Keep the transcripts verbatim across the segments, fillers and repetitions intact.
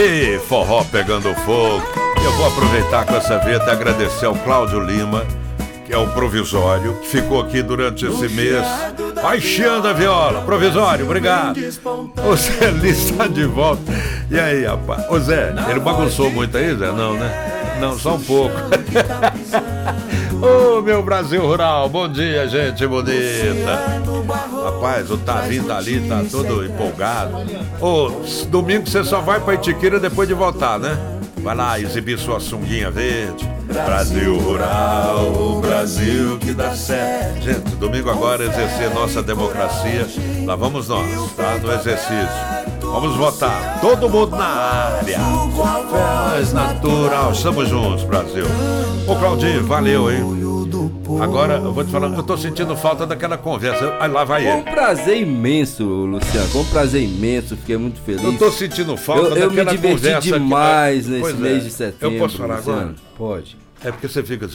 E forró pegando fogo. Eu vou aproveitar com essa vez e agradecer ao Cláudio Lima, que é o provisório, que ficou aqui durante esse mês. Vai chiando a viola, provisório, obrigado. O Zé Liz está de volta. E aí, rapaz? Ô Zé, ele bagunçou muito aí, Zé? Não, né? Não, só um pouco. Ô, oh, meu Brasil Rural, bom dia, gente bonita. Rapaz, o Tavinho tá ali, tá todo empolgado. Ô, oh, domingo você só vai pra Itiquira depois de voltar, né? Vai lá exibir sua sunguinha verde. Brasil Rural, o Brasil que dá certo. Gente, domingo agora exercer nossa democracia. Lá vamos nós, tá? No exercício. Vamos votar. Todo mundo na área. Faz natural. Estamos juntos, Brasil. Ô, Claudinho, valeu, hein? Agora, eu vou te falar, eu tô sentindo falta daquela conversa. Aí lá vai ele. Com um prazer imenso, Luciano. Com um prazer imenso, fiquei muito feliz. Eu tô sentindo falta eu, eu daquela conversa. Eu me diverti demais que... nesse pois mês é. de setembro. Eu posso falar Luciano? agora? Pode. É porque você fica assim.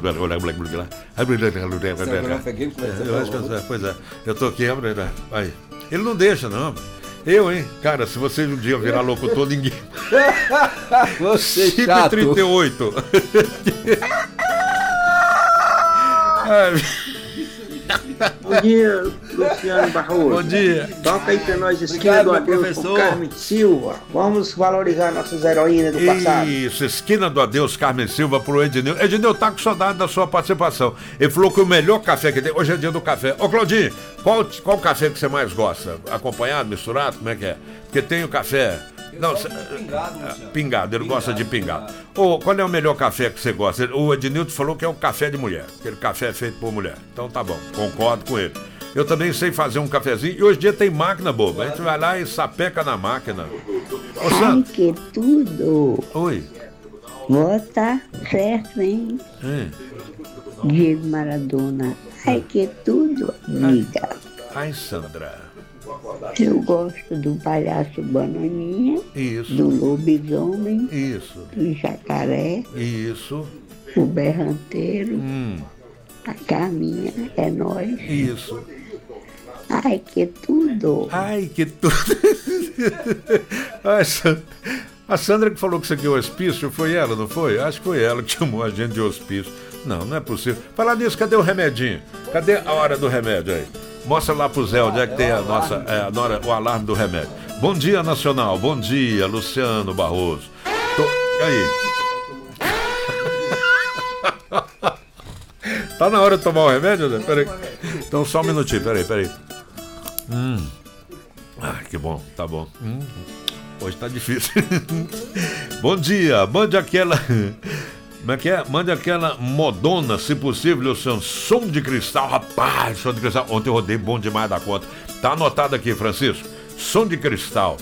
Pois é, eu tô aqui. Aí. Ele não deixa, não. Eu, hein? Cara, se você um dia virar locutor, ninguém. Você cinco chato. e trinta e oito. Bom dia, Luciano Barroso. Bom dia. Toca aí pra nós, Esquina do Adeus, com Carmen Silva. Vamos valorizar nossas heroínas do passado. Isso, Esquina do Adeus, Carmen Silva, pro Edneu. Edneu tá com saudade da sua participação. Ele falou que o melhor café que tem, hoje é dia do café. Ô, Claudinho, qual, qual café que você mais gosta? Acompanhado, misturado, como é que é? Porque tem o café... Não, cê, pingado, pingado, ele pingado. Gosta de pingado. Ô, qual é o melhor café que você gosta? O Ednilton falou que é o café de mulher. Aquele café é feito por mulher. Então tá bom, concordo com ele. Eu também sei fazer um cafezinho. E hoje em dia tem máquina boba. A gente vai lá e sapeca na máquina. Ô, Ai, que tudo! Oi. Vou tá certo, hein? Hum. Diego Maradona. Ai, que tudo, amiga. Ai, Sandra. Eu gosto do palhaço Bananinha, isso. Do lobisomem, isso. Do jacaré, isso. O berranteiro, hum. A Carminha, é nóis. Isso. Ai, que tudo. Ai, que tudo. Ai, a Sandra que falou que isso aqui é hospício, foi ela, não foi? Acho que foi ela que chamou a gente de hospício. Não, não é possível. Falar nisso, cadê o remedinho? Cadê a hora do remédio aí? Mostra lá pro Zé onde é que tem a nossa, é, a hora, o alarme do remédio. Bom dia, Nacional. Bom dia, Luciano Barroso. Tô... Aí. Tá na hora de tomar o remédio, Zé? Peraí. Então só um minutinho, peraí, peraí. Hum. Ah, que bom, tá bom. Hum. Hoje tá difícil. Bom dia, mande aquela... Como é que é? Mande aquela modona, se possível, o seu som de cristal. Rapaz, som de cristal. Ontem eu rodei bom demais da conta. Tá anotado aqui, Francisco. Som de cristal.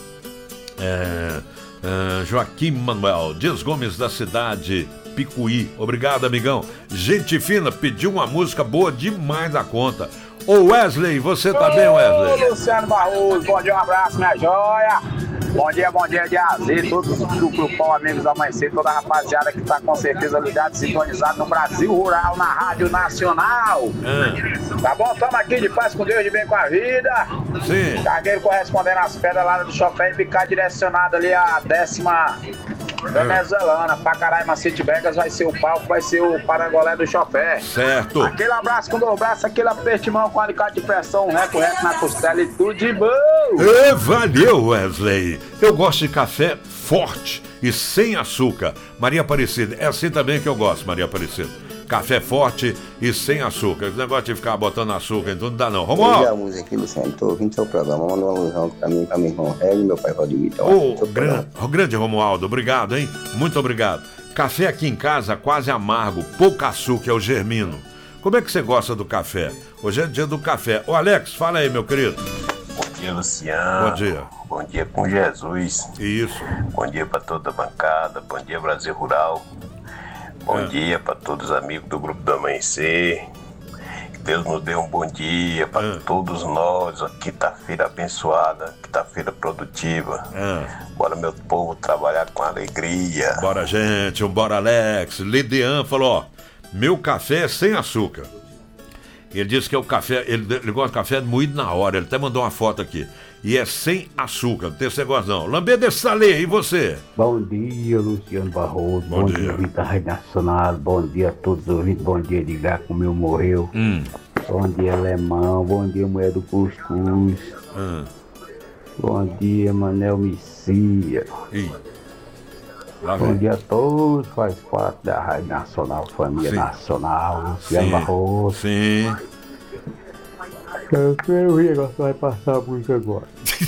É, é, Joaquim Manuel, Dias Gomes da cidade, Picuí. Obrigado, amigão. Gente fina, pediu uma música boa demais da conta. Ô Wesley, você tá bem, Wesley? Ô, Luciano Barroso, bom dia, um abraço, minha joia. Bom dia, bom dia de Azer, todos do grupão Amigos do Amanhecer, toda a rapaziada que tá com certeza ligado, sintonizado no Brasil Rural, na Rádio Nacional. Ah. Tá bom? Tamo aqui de paz com Deus, de bem com a vida. Sim. Cargueiro correspondendo às pedras lá do Chofé e ficar direcionado ali a décima venezuelana. Pacaraima City Vegas vai ser o palco, vai ser o Parangolé do Chofé. Certo. Aquele abraço com dois braços, aquele aperto de mão com alicate de pressão, um reco reco na costela e tudo de bom. É, valeu, Wesley. Eu gosto de café forte e sem açúcar. Maria Aparecida, é assim também que eu gosto, Maria Aparecida. Café forte e sem açúcar. Esse negócio de ficar botando açúcar em tudo não dá não. Romualdo. Eu música aqui, Luciano, tô ouvindo seu programa. Manda uma alusão pra mim, pra meu irmão Reg e meu pai Rodrigo. Ô, oh, grande, oh, grande Romualdo, obrigado, hein? Muito obrigado. Café aqui em casa quase amargo, pouco açúcar, é o Germino. Como é que você gosta do café? Hoje é dia do café. Ô Alex, fala aí, meu querido. Bom dia, Luciano. Bom dia. Bom dia com Jesus. Isso. Bom dia para toda a bancada. Bom dia, Brasil Rural. Bom é. dia para todos os amigos do Grupo do Amanhecer. Que Deus nos dê um bom dia para é. todos nós. Uma quinta-feira abençoada, quinta-feira produtiva. É. Bora, meu povo, trabalhar com alegria. Bora, gente. Bora, Alex. Lidian falou, ó, meu café é sem açúcar. Ele disse que é o café, ele, ele gosta de café moído na hora, ele até mandou uma foto aqui. e é sem açúcar, não tem esse negócio não. Lambê desse salê, e você? Bom dia, Luciano Barroso. Bom Bom, dia. dia, ouvinte da Rádio Nacional. Bom dia a todos os ouvintes. Bom dia, Edgar, como eu morreu. Hum. Bom dia, Alemão. Bom dia, mulher do Cuscuz. Hum. Bom dia, Manel Messias. Ih. Lá Bom vem. dia a todos. Faz parte da Rádio Nacional, Família Sim. Nacional. Luciano Sim. Barroso. Sim. Eu quero ver, agora vai passar a música agora.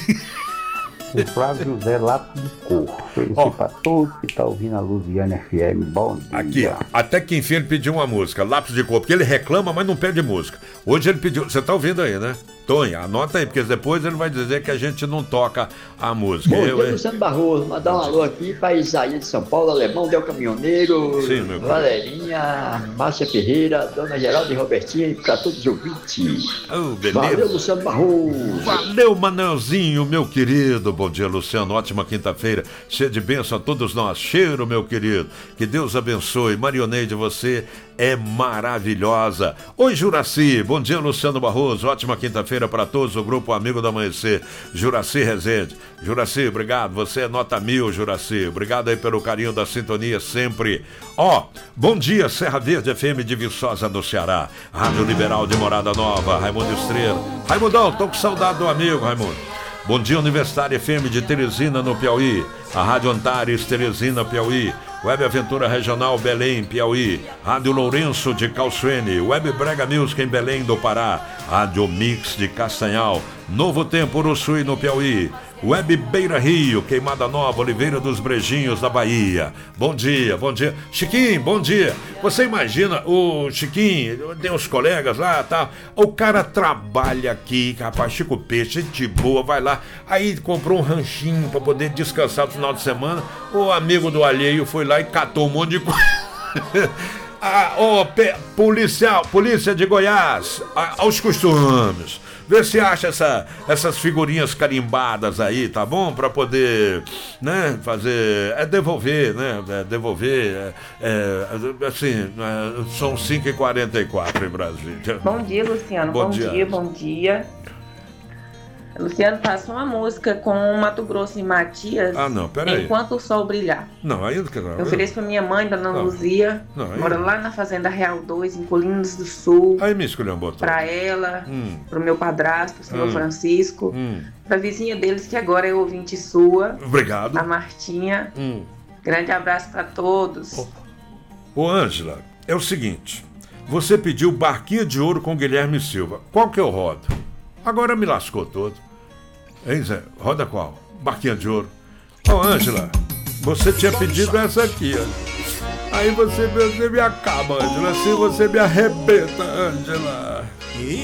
O Flávio José Lápis de Cor. Felicito Ó. pra todos que estão ouvindo a Luziana F M. Bom dia. Aqui, até que enfim ele pediu uma música, lápis de cor, porque ele reclama, mas não pede música. Hoje ele pediu, você tá ouvindo aí, né? Tonho, anota aí, porque depois ele vai dizer que a gente não toca a música. Bom Eu, dia, hein? Luciano Barroso. Mandar um alô aqui para Isaías de São Paulo, Alemão, Del Caminhoneiro, Sim, meu querido. Valerinha, Márcia Ferreira, Dona Geralda e Robertinha, e para todos os ouvintes. Oh, beleza. Valeu, Luciano Barroso. Valeu, Manelzinho, meu querido. Bom dia, Luciano. Ótima quinta-feira. Cheia de bênção a todos nós. Cheiro, meu querido. Que Deus abençoe. Marioneide, você é maravilhosa. Oi, Juraci. Bom dia, Luciano Barroso. Ótima quinta-feira para todos. O grupo Amigo do Amanhecer. Juraci Rezende. Juraci, obrigado. Você é nota mil, Juraci. Obrigado aí pelo carinho da sintonia sempre. Ó, bom dia, Serra Verde F M de Viçosa, no Ceará. Rádio Liberal de Morada Nova. Raimundo Estrela. Raimundão, tô com saudade do amigo, Raimundo. Bom dia, Universitário F M de Teresina, no Piauí. A Rádio Antares, Teresina, Piauí. Web Aventura Regional, Belém, Piauí. Rádio Lourenço de Calçuene. Web Brega Music em Belém do Pará. Rádio Mix de Castanhal. Novo Tempo, Uruçuí, no Piauí. Web Beira Rio, Queimada Nova, Oliveira dos Brejinhos, da Bahia. Bom dia, bom dia. Chiquinho, bom dia. Você imagina, o Chiquinho, tem uns colegas lá, tá? O cara trabalha aqui, rapaz, Chico Peixe, gente boa, vai lá. Aí comprou um ranchinho pra poder descansar no final de semana. O amigo do alheio foi lá e catou um monte de coisa. Ah, oh, pe- policial, polícia de Goiás, ah, aos costumes. Vê se acha essa, essas figurinhas carimbadas aí, tá bom? Pra poder, né, fazer, é devolver, né, é devolver, é, é, assim, é, são cinco e quarenta e quatro em Brasília. Bom dia, Luciano, Bom bom, dia. dia, bom dia. Luciano, passa uma música com Mato Grosso e Matias. Ah, não, peraí. Enquanto o Sol Brilhar. Não, ainda que não. Eu ofereço pra minha mãe, Dona Não. Luzia, Não, aí- mora lá na Fazenda Real dois, em Colinas do Sul. Aí me escolheu um botão. Pra ela, Hum. pro meu padrasto, o senhor Hum. Francisco, Hum. pra vizinha deles, que agora é ouvinte sua, Obrigado. a Martinha. Hum. Grande abraço pra todos. Ô, Ângela, é o seguinte, você pediu Barquinha de Ouro com Guilherme Silva. Qual que eu rodo? Agora me lascou todo. Hein, Zé? Roda qual? Barquinha de Ouro. Ô, Ângela, você tinha pedido essa aqui, ó. Aí você, você me acaba, Ângela. Assim você me arrebenta, Ângela.